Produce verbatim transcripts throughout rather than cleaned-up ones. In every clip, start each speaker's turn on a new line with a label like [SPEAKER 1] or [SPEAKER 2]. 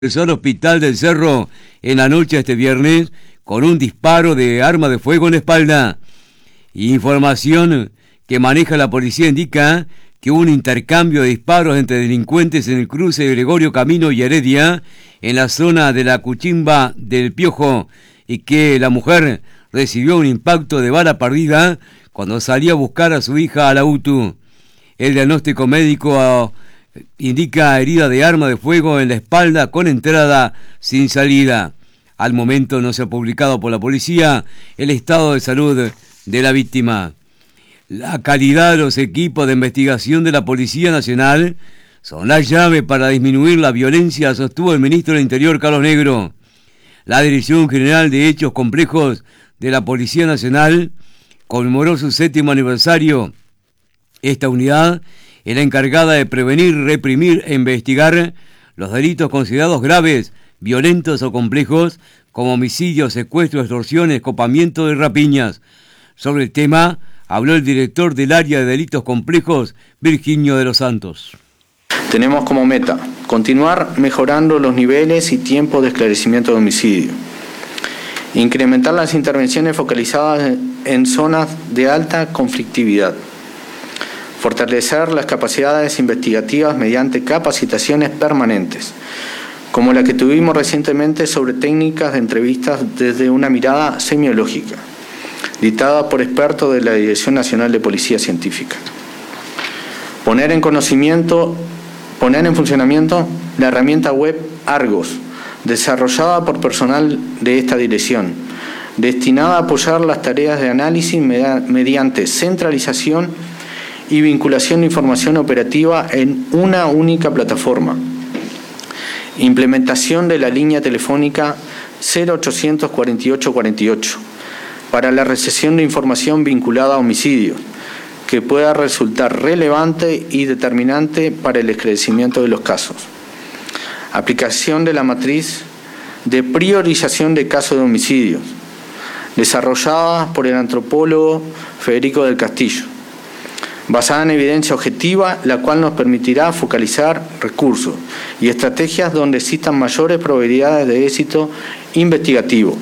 [SPEAKER 1] Ingresó al hospital del Cerro en la noche de este viernes con un disparo de arma de fuego en la espalda. Información que maneja la policía indica que hubo un intercambio de disparos entre delincuentes en el cruce de Gregorio Camino y Heredia, en la zona de la Cuchimba del Piojo, y que la mujer recibió un impacto de bala perdida cuando salía a buscar a su hija a la U T U. El diagnóstico médico indica herida de arma de fuego en la espalda con entrada sin salida. Al momento no se ha publicado por la policía el estado de salud de la víctima. La calidad de los equipos de investigación de la Policía Nacional son la llave para disminuir la violencia, sostuvo el ministro del Interior, Carlos Negro. La Dirección General de Hechos Complejos de la Policía Nacional conmemoró su séptimo aniversario. Esta unidad es la encargada de prevenir, reprimir e investigar los delitos considerados graves, violentos o complejos, como homicidios, secuestros, extorsiones, copamiento y rapiñas. Sobre el tema habló el director del área de delitos complejos, Virginio de los Santos.
[SPEAKER 2] Tenemos como meta continuar mejorando los niveles y tiempos de esclarecimiento de homicidio, incrementar las intervenciones focalizadas en zonas de alta conflictividad, fortalecer las capacidades investigativas mediante capacitaciones permanentes, como la que tuvimos recientemente sobre técnicas de entrevistas desde una mirada semiológica, dictada por expertos de la Dirección Nacional de Policía Científica. Poner en conocimiento, poner en funcionamiento la herramienta web Argos, desarrollada por personal de esta dirección, destinada a apoyar las tareas de análisis mediante centralización y vinculación de información operativa en una única plataforma. Implementación de la línea telefónica cero ochocientos cuarenta y ocho cuarenta y ocho para la recepción de información vinculada a homicidios, que pueda resultar relevante y determinante para el esclarecimiento de los casos. Aplicación de la matriz de priorización de casos de homicidios, desarrollada por el antropólogo Federico del Castillo, basada en evidencia objetiva, la cual nos permitirá focalizar recursos y estrategias donde existan mayores probabilidades de éxito investigativo.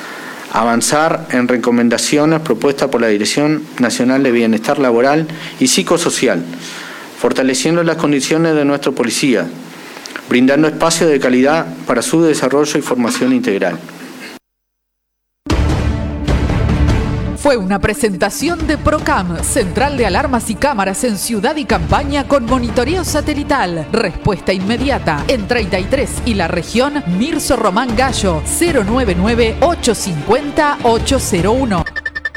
[SPEAKER 2] Avanzar en recomendaciones propuestas por la Dirección Nacional de Bienestar Laboral y Psicosocial, fortaleciendo las condiciones de nuestra policía, brindando espacios de calidad para su desarrollo y formación integral.
[SPEAKER 3] Fue una presentación de Procam, Central de Alarmas y Cámaras en Ciudad y Campaña con monitoreo satelital. Respuesta inmediata en treinta y tres y la región Mirso Román Gallo cero nueve nueve ocho cinco cero ocho cero uno.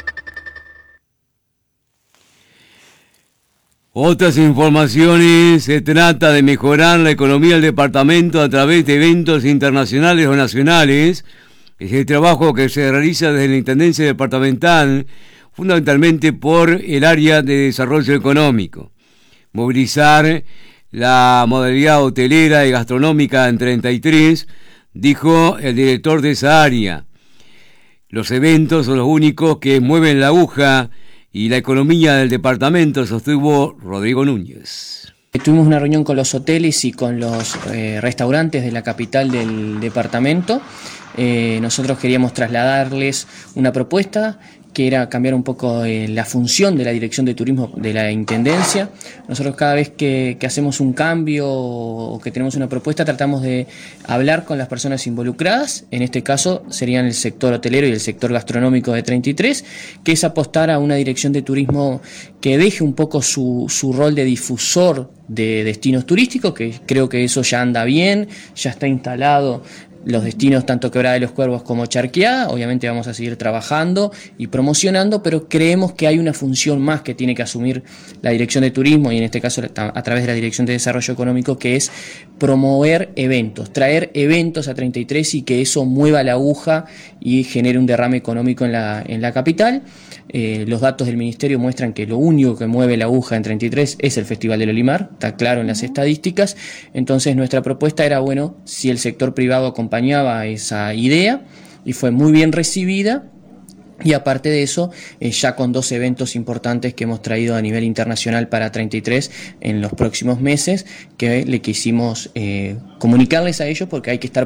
[SPEAKER 1] Otras informaciones: se trata de mejorar la economía del departamento a través de eventos internacionales o nacionales. Es el trabajo que se realiza desde la Intendencia Departamental, fundamentalmente por el área de desarrollo económico. Movilizar la modalidad hotelera y gastronómica en treinta y tres, dijo el director de esa área. Los eventos son los únicos que mueven la aguja y la economía del departamento, sostuvo Rodrigo Núñez.
[SPEAKER 4] Tuvimos una reunión con los hoteles y con los eh, restaurantes de la capital del departamento. Eh, nosotros queríamos trasladarles una propuesta que era cambiar un poco eh, la función de la Dirección de Turismo de la Intendencia. Nosotros cada vez que, que hacemos un cambio o que tenemos una propuesta tratamos de hablar con las personas involucradas, en este caso serían el sector hotelero y el sector gastronómico de treinta y tres, que es apostar a una Dirección de Turismo que deje un poco su, su rol de difusor de destinos turísticos, que creo que eso ya anda bien, ya está instalado. Los destinos tanto Quebrada de los Cuervos como Charqueada, obviamente vamos a seguir trabajando y promocionando, pero creemos que hay una función más que tiene que asumir la Dirección de Turismo y en este caso a través de la Dirección de Desarrollo Económico, que es promover eventos, traer eventos a treinta y tres y que eso mueva la aguja y genere un derrame económico en la, en la capital. Eh, los datos del Ministerio muestran que lo único que mueve la aguja en treinta y tres es el Festival del Olimar, está claro en las estadísticas. Entonces nuestra propuesta era, bueno, si el sector privado acompañaba esa idea y fue muy bien recibida, Y aparte de eso, eh, ya con dos eventos importantes que hemos traído a nivel internacional para treinta y tres en los próximos meses, que le quisimos eh, comunicarles a ellos porque hay que estar